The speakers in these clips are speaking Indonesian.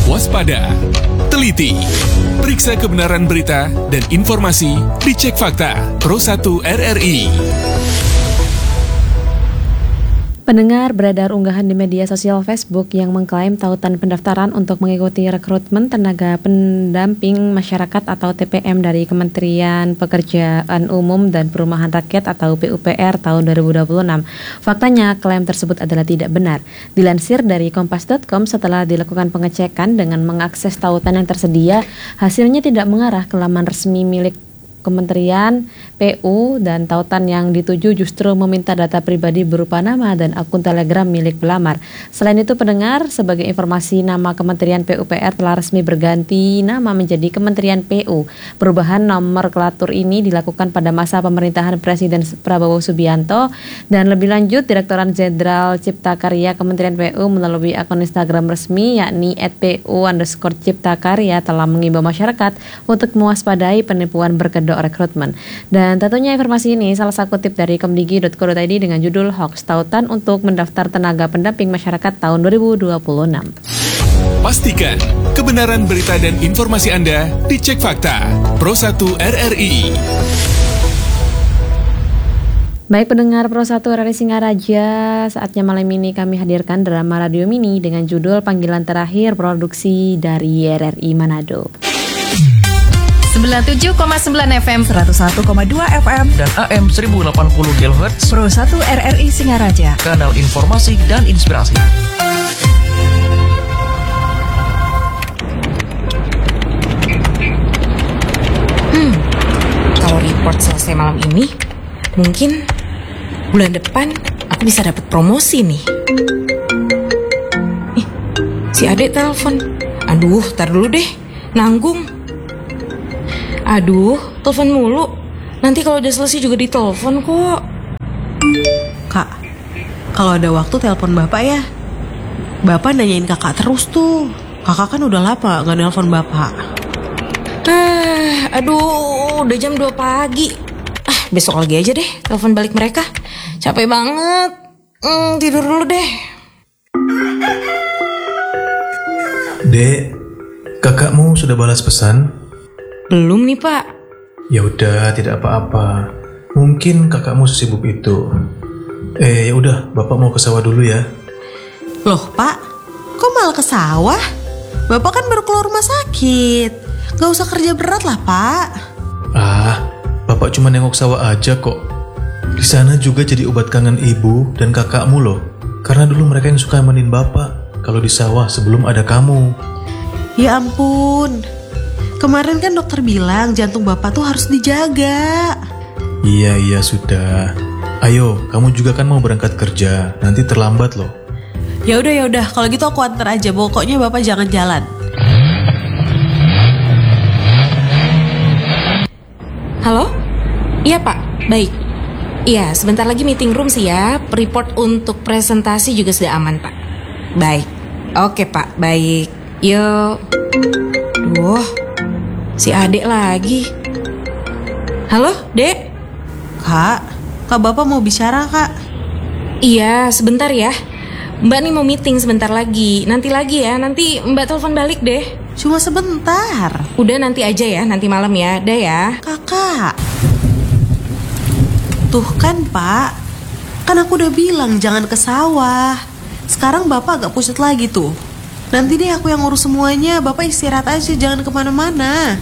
Waspada, teliti, periksa kebenaran berita dan informasi, dicek fakta. Pro1 RRI. Pendengar, beredar unggahan di media sosial Facebook yang mengklaim tautan pendaftaran untuk mengikuti rekrutmen tenaga pendamping masyarakat atau TPM dari Kementerian Pekerjaan Umum dan Perumahan Rakyat atau PUPR tahun 2026. Faktanya, klaim tersebut adalah tidak benar. Dilansir dari kompas.com, setelah dilakukan pengecekan dengan mengakses tautan yang tersedia, hasilnya tidak mengarah ke laman resmi milik Kementerian PU dan tautan yang dituju justru meminta data pribadi berupa nama dan akun Telegram milik pelamar. Selain itu, pendengar, sebagai informasi, nama Kementerian PUPR telah resmi berganti nama menjadi Kementerian PU. Perubahan nomenklatur ini dilakukan pada masa pemerintahan Presiden Prabowo Subianto, dan lebih lanjut Direktorat Jenderal Cipta Karya Kementerian PU melalui akun Instagram resmi yakni @pu_ciptakarya telah mengimbau masyarakat untuk mewaspadai penipuan berkedok rekrutmen. Dan tentunya informasi ini salah satu kutip dari kemdigi.co.id dengan judul Hoax Tautan untuk Mendaftar Tenaga Pendamping Masyarakat tahun 2026. Pastikan kebenaran berita dan informasi Anda dicek fakta. Pro1 RRI. Baik pendengar Pro1 RRI Singaraja, saatnya malam ini kami hadirkan drama radio mini dengan judul Panggilan Terakhir, produksi dari RRI Manado. 97,9 FM, 101,2 FM, dan AM 1080 kHz. Pro1 RRI Singaraja, Kanal informasi dan inspirasi. Kalau report selesai malam ini, mungkin bulan depan aku bisa dapat promosi nih. Si Adek telepon. Aduh, tar dulu deh, nanggung. Aduh, telepon mulu. Nanti kalau udah selesai juga ditelepon kok. Kak, kalau ada waktu telepon bapak ya. Bapak nanyain kakak terus tuh. Kakak kan udah lama gak nelpon bapak. Aduh, udah jam 2 pagi. Besok lagi aja deh telepon balik mereka. Capek banget. Tidur dulu deh. Dek, kakakmu sudah balas pesan? Belum nih, Pak. Ya udah, tidak apa-apa. Mungkin kakakmu sesibuk itu. Ya udah, bapak mau ke sawah dulu ya. Loh, Pak, kok malah ke sawah? Bapak kan baru keluar rumah sakit. Gak usah kerja berat lah, Pak. Bapak cuma nengok sawah aja kok. Di sana juga jadi obat kangen ibu dan kakakmu loh. Karena dulu mereka yang suka nemenin bapak kalau di sawah sebelum ada kamu. Ya ampun. Kemarin kan dokter bilang jantung bapak tuh harus dijaga. Iya sudah. Ayo, kamu juga kan mau berangkat kerja. Nanti terlambat loh. Ya udah. Kalau gitu aku antar aja. Pokoknya bapak jangan jalan. Halo? Iya, Pak. Baik. Iya, sebentar lagi meeting room sih ya. Report untuk presentasi juga sudah aman, Pak. Baik. Oke, Pak. Baik. Yuk. Si Adek lagi. Halo, Dek? Kak bapak mau bicara, Kak? Iya, sebentar ya. Mbak nih mau meeting sebentar lagi. Nanti lagi ya, nanti Mbak telepon balik deh. Cuma sebentar. Udah nanti aja ya, nanti malam ya. Dah ya. Kakak. Tuh kan, Pak. Kan aku udah bilang jangan ke sawah. Sekarang bapak agak pusat lagi tuh. Nanti deh aku yang ngurus semuanya. Bapak istirahat aja, jangan kemana-mana.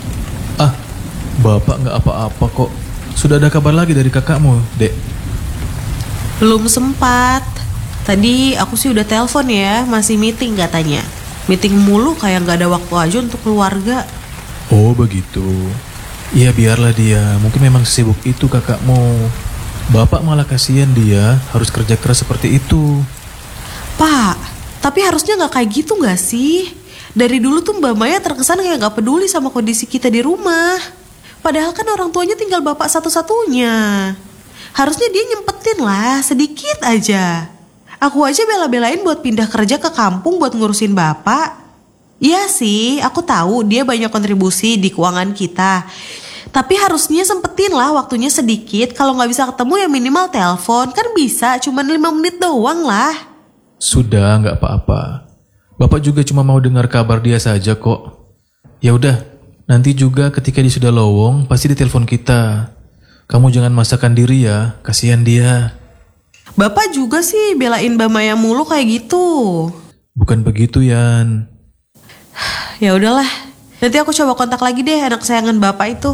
Bapak gak apa-apa kok. Sudah ada kabar lagi dari kakakmu, Dek? Belum sempat. Tadi aku sih udah telepon ya. Masih meeting katanya. Meeting mulu kayak gak ada waktu aja untuk keluarga. Oh begitu. Iya biarlah dia. Mungkin memang sibuk itu kakakmu. Bapak malah kasihan dia harus kerja keras seperti itu. Pak, tapi harusnya gak kayak gitu gak sih? Dari dulu tuh Mbak Maya terkesan kayak gak peduli sama kondisi kita di rumah. Padahal kan orang tuanya tinggal bapak satu-satunya. Harusnya dia nyempetin lah, sedikit aja. Aku aja bela-belain buat pindah kerja ke kampung buat ngurusin bapak. Iya sih, aku tahu dia banyak kontribusi di keuangan kita. Tapi harusnya sempetin lah waktunya sedikit. Kalau gak bisa ketemu ya minimal telepon. Kan bisa, cuman 5 menit doang lah. Sudah, gak apa-apa. Bapak juga cuma mau dengar kabar dia saja kok. Ya udah, nanti juga ketika dia sudah lowong, pasti ditelepon kita. Kamu jangan masakkan diri ya, kasihan dia. Bapak juga sih belain Mbak Maya mulu kayak gitu. Bukan begitu, Yan. Ya udahlah, nanti aku coba kontak lagi deh anak kesayangan Bapak itu.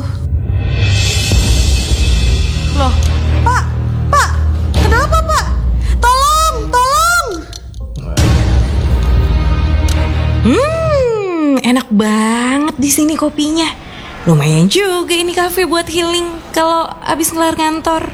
Loh, Pak, kenapa Pak? Tolong. Enak banget di sini kopinya. Lumayan juga ini kafe buat healing kalau abis ngelar kantor.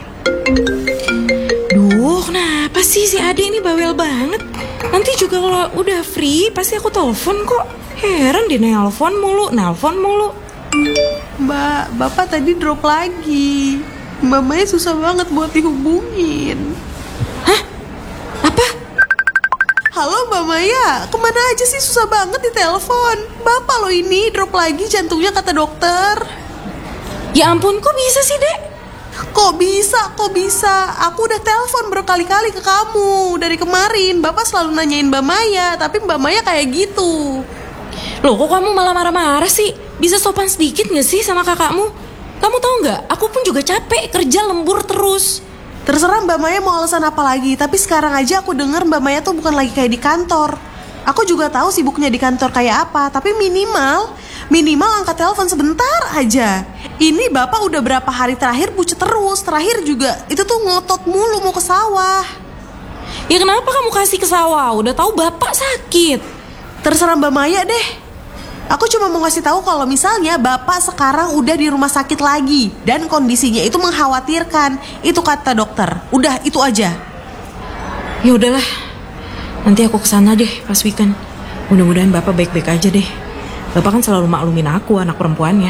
Duh, kenapa sih si Ade ini bawel banget? Nanti juga kalau udah free pasti aku telepon kok. Heran dia nelpon mulu. Mbak, Bapak tadi drop lagi. Mbak Maya susah banget buat dihubungin. Hah? Apa? Halo Mbak Maya, kemana aja sih, susah banget ditelepon. Bapak lo ini drop lagi jantungnya kata dokter. Ya ampun, kok bisa sih, Dek? Kok bisa? Aku udah telepon berkali-kali ke kamu dari kemarin. Bapak selalu nanyain Mbak Maya, tapi Mbak Maya kayak gitu. Loh, kok kamu malah marah-marah sih? Bisa sopan sedikit gak sih sama kakakmu? Kamu tahu nggak? Aku pun juga capek kerja lembur terus. Terserah Mbak Maya mau alasan apa lagi, tapi sekarang aja aku dengar Mbak Maya tuh bukan lagi kayak di kantor. Aku juga tahu sibuknya di kantor kayak apa, tapi minimal angkat telepon sebentar aja. Ini Bapak udah berapa hari terakhir pucet terus. Terakhir juga itu tuh ngotot mulu mau ke sawah. Ya kenapa kamu kasih ke sawah? Udah tahu Bapak sakit. Terserah Mbak Maya deh. Aku cuma mau ngasih tahu kalau misalnya Bapak sekarang udah di rumah sakit lagi dan kondisinya itu mengkhawatirkan. Itu kata dokter. Udah, itu aja. Ya udahlah. Nanti aku kesana deh pas weekend. Mudah-mudahan Bapak baik-baik aja deh. Bapak kan selalu maklumin aku, anak perempuannya.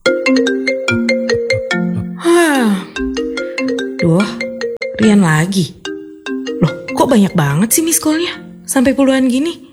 Duh, Rian lagi. Loh, kok banyak banget sih miss call-nya? Sampai puluhan gini.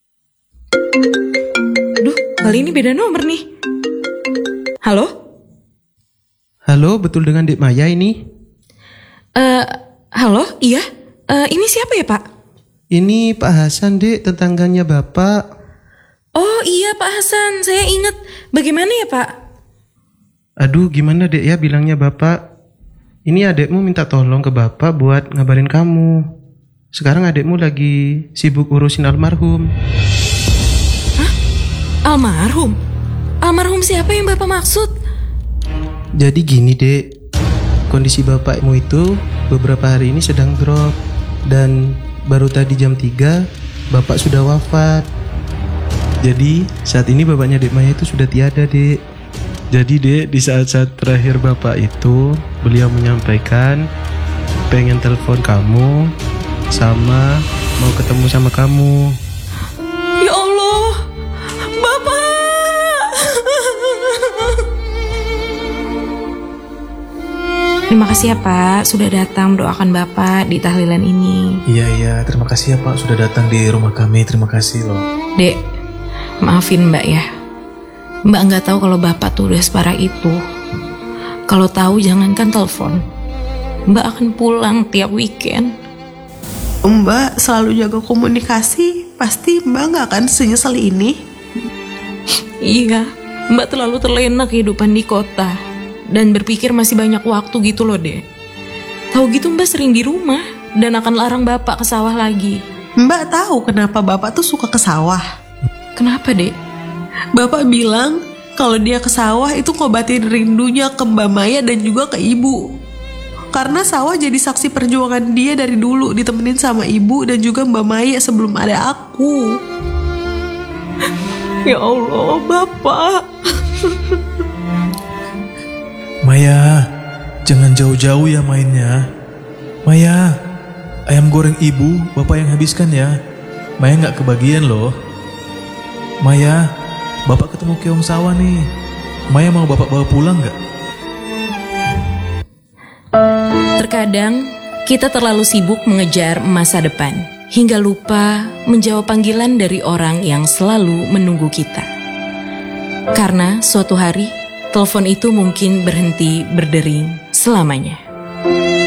Duh, kali ini beda nomor nih. Halo? Halo, betul dengan Dek Maya ini? Halo? Iya? Ini siapa ya, Pak? Ini Pak Hasan, Dek, tetangganya Bapak. Oh iya, Pak Hasan. Saya ingat. Bagaimana ya, Pak? Aduh, gimana Dek ya bilangnya Bapak? Ini adekmu minta tolong ke Bapak buat ngabarin kamu. Sekarang adekmu lagi sibuk urusin almarhum. Hah? Almarhum? Almarhum siapa yang Bapak maksud? Jadi gini Dek, kondisi bapakmu itu beberapa hari ini sedang drop. Dan baru tadi jam 3 Bapak sudah wafat. Jadi saat ini bapaknya Dek Maya itu sudah tiada Dek. Jadi Dek, di saat-saat terakhir Bapak itu beliau menyampaikan pengen telepon kamu sama mau ketemu sama kamu. Ya Allah, Bapak. Terima kasih ya Pak, sudah datang mendoakan Bapak di tahlilan ini. Iya, terima kasih ya Pak sudah datang di rumah kami, terima kasih loh. Dek, maafin Mbak ya. Mbak nggak tahu kalau Bapak tuh udah separah itu. Kalau tahu jangankan telepon, Mbak akan pulang tiap weekend. Mbak selalu jaga komunikasi, pasti Mbak gak akan senyesal ini. Iya, Mbak terlalu terlena kehidupan di kota dan berpikir masih banyak waktu gitu loh Dek. Tahu gitu Mbak sering di rumah dan akan larang Bapak ke sawah lagi. Mbak tahu kenapa Bapak tuh suka ke sawah? Kenapa Dek? Bapak bilang kalau dia ke sawah itu ngobatin rindunya ke Mbak Maya dan juga ke ibu. Karena sawah jadi saksi perjuangan dia dari dulu, ditemenin sama ibu dan juga Mbak Maya sebelum ada aku. Ya Allah, Bapak. Maya, jangan jauh-jauh ya mainnya. Maya, ayam goreng ibu Bapak yang habiskan ya. Maya gak kebagian loh. Maya, Bapak ketemu keong sawah nih. Maya mau Bapak bawa pulang gak? Terkadang kita terlalu sibuk mengejar masa depan hingga lupa menjawab panggilan dari orang yang selalu menunggu kita. Karena suatu hari telepon itu mungkin berhenti berdering selamanya.